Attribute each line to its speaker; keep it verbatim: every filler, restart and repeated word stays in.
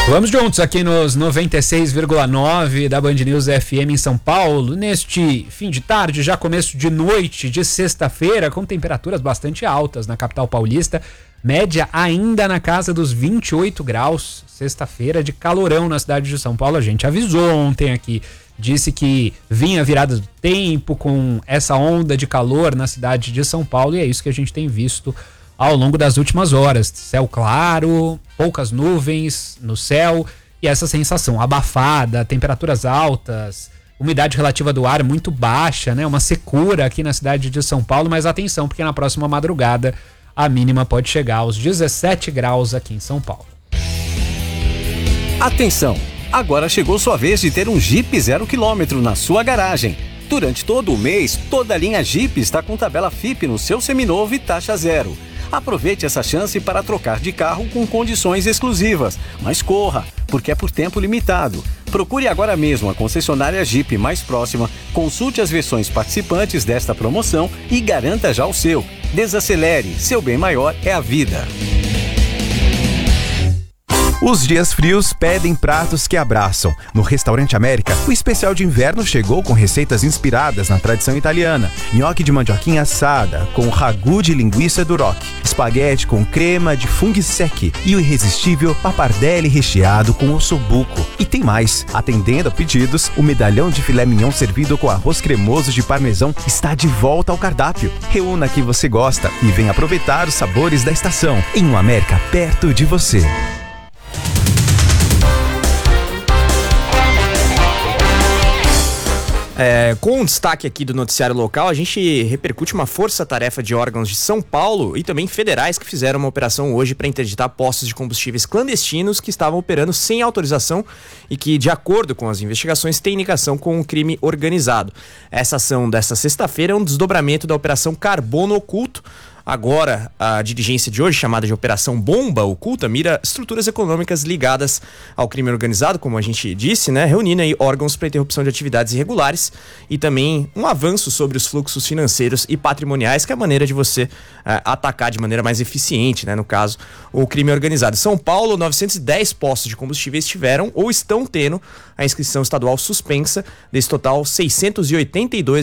Speaker 1: Vamos juntos aqui nos noventa e seis vírgula nove da Band News F M em São Paulo, neste fim de tarde, já começo de noite de sexta-feira, com temperaturas bastante altas na capital paulista, média ainda na casa dos vinte e oito graus, sexta-feira de calorão na cidade de São Paulo. A gente avisou ontem aqui, disse que vinha virada do tempo com essa onda de calor na cidade de São Paulo, e é isso que a gente tem visto ao longo das últimas horas. Céu claro, poucas nuvens no céu e essa sensação abafada, temperaturas altas, umidade relativa do ar muito baixa, né? Uma secura aqui na cidade de São Paulo, mas atenção, porque na próxima madrugada a mínima pode chegar aos dezessete graus aqui em São Paulo.
Speaker 2: Atenção! Agora chegou sua vez de ter um Jeep zero quilômetro na sua garagem. Durante todo o mês, toda a linha Jeep está com tabela F I P no seu seminovo e taxa zero. Aproveite essa chance para trocar de carro com condições exclusivas, mas corra, porque é por tempo limitado. Procure agora mesmo a concessionária Jeep mais próxima, consulte as versões participantes desta promoção e garanta já o seu. Desacelere, seu bem maior é a vida.
Speaker 3: Os dias frios pedem pratos que abraçam. No Restaurante América, o especial de inverno chegou com receitas inspiradas na tradição italiana. Nhoque de mandioquinha assada, com ragu de linguiça duroc, espaguete com crema de funghi secchi e o irresistível pappardelle recheado com ossobuco. E tem mais. Atendendo a pedidos, o medalhão de filé mignon servido com arroz cremoso de parmesão está de volta ao cardápio. Reúna o que você gosta e venha aproveitar os sabores da estação em um América perto de você.
Speaker 4: É, com o destaque aqui do noticiário local, a gente repercute uma força-tarefa de órgãos de São Paulo e também federais que fizeram uma operação hoje para interditar postos de combustíveis clandestinos que estavam operando sem autorização e que, de acordo com as investigações, têm ligação com um crime organizado. Essa ação desta sexta-feira é um desdobramento da Operação Carbono Oculto. Agora, a diligência de hoje, chamada de Operação Bomba Oculta, mira estruturas econômicas ligadas ao crime organizado, como a gente disse, né? Reunindo aí órgãos para interrupção de atividades irregulares e também um avanço sobre os fluxos financeiros e patrimoniais, que é a maneira de você uh, atacar de maneira mais eficiente, né? No caso, o crime organizado. São Paulo, novecentos e dez postos de combustíveis tiveram ou estão tendo a inscrição estadual suspensa. Desse total, seiscentos e oitenta e dois